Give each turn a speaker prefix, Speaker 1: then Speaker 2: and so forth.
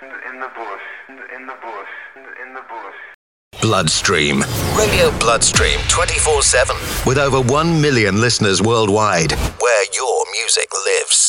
Speaker 1: In the bush, in the bush, in the bush.
Speaker 2: Bloodstream. Radio Bloodstream 24/7. With over 1 million listeners worldwide. Where your music lives.